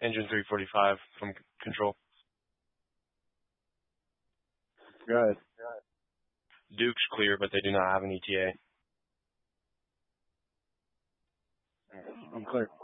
Engine 345 from control. Go ahead. Duke's clear, but they do not have an ETA. I'm clear.